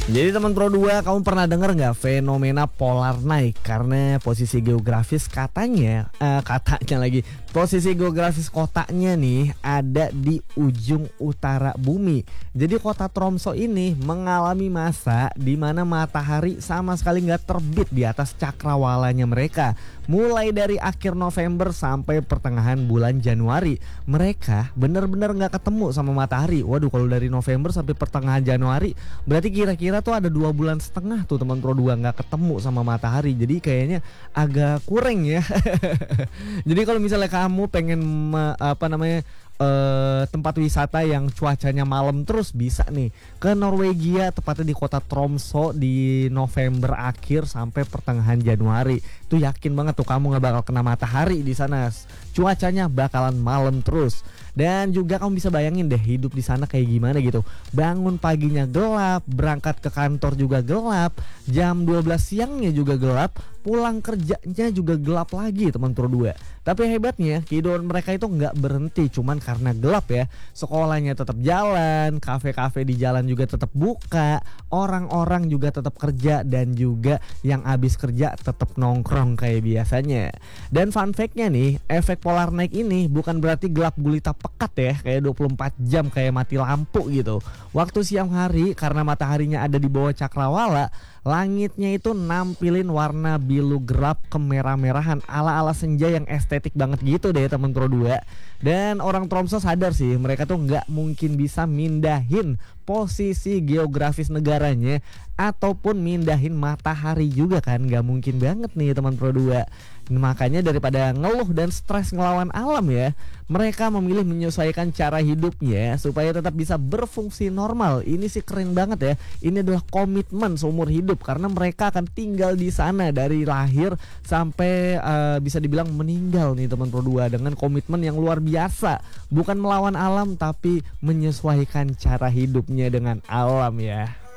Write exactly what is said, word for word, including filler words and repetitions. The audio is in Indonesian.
Jadi teman Pro dua, kamu pernah dengar nggak fenomena polar night? Karena posisi geografis katanya, uh, katanya lagi, posisi geografis kotanya nih ada di ujung utara bumi. Jadi kota Tromso ini mengalami masa di mana matahari sama sekali nggak terbit di atas cakrawalanya mereka. Mulai dari akhir November sampai pertengahan bulan Januari, mereka benar-benar nggak ketemu sama matahari. Waduh, kalau dari November sampai pertengahan Januari, berarti kira-kira tuh ada dua bulan setengah tuh teman Pro dua nggak ketemu sama matahari. Jadi kayaknya agak kurang ya. Jadi kalau misalnya kamu pengen apa namanya Uh, tempat wisata yang cuacanya malam terus, bisa nih ke Norwegia, tepatnya di kota Tromso di November akhir sampai pertengahan Januari. Tuh yakin banget tuh kamu nggak bakal kena matahari di sana. Cuacanya bakalan malam terus. Dan juga kamu bisa bayangin deh hidup di sana kayak gimana gitu. Bangun paginya gelap, berangkat ke kantor juga gelap, jam dua belas siangnya juga gelap, pulang kerjanya juga gelap lagi teman Pro dua. Tapi hebatnya kehidupan mereka itu nggak berhenti cuman karena gelap ya. Sekolahnya tetap jalan, kafe-kafe di jalan juga tetap buka, orang-orang juga tetap kerja, dan juga yang habis kerja tetap nongkrong kayak biasanya. Dan fun fact-nya nih, efek polar night ini bukan berarti gelap gulita pekat ya, kayak dua puluh empat jam kayak mati lampu gitu. Waktu siang hari karena mataharinya ada di bawah cakrawala, langitnya itu nampilin warna biru gelap kemerah-merahan ala-ala senja yang estetik banget gitu deh teman Pro dua. Dan orang Tromso sadar sih, mereka tuh nggak mungkin bisa mindahin posisi geografis negaranya ataupun mindahin matahari juga kan, nggak mungkin banget nih teman Pro dua. Makanya daripada ngeluh dan stres ngelawan alam ya, mereka memilih menyesuaikan cara hidupnya supaya tetap bisa berfungsi normal. Ini sih keren banget ya. Ini adalah komitmen seumur hidup karena mereka akan tinggal di sana dari lahir sampai uh, bisa dibilang meninggal nih teman Pro dua, dengan komitmen yang luar biasa. Bukan melawan alam tapi menyesuaikan cara hidupnya dengan alam ya.